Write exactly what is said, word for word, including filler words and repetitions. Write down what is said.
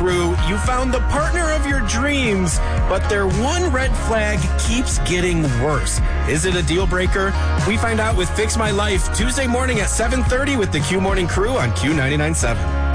Crew. You found the partner of your dreams, but their one red flag keeps getting worse. Is it a deal breaker? We find out with Fix My Life Tuesday morning at seven thirty with the Q Morning Crew on Q ninety-nine point seven.